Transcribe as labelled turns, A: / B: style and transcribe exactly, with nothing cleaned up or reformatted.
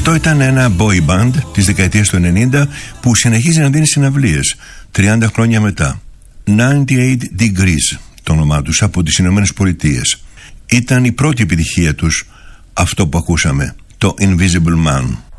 A: Αυτό ήταν ένα boy band της δεκαετίας του ενενήντα που συνεχίζει να δίνει συναυλίες τριάντα χρόνια μετά. ενενήντα οκτώ Degrees το όνομά τους, από τις Ηνωμένες Πολιτείες. Ήταν η πρώτη επιτυχία τους αυτό που ακούσαμε, το Invisible Man.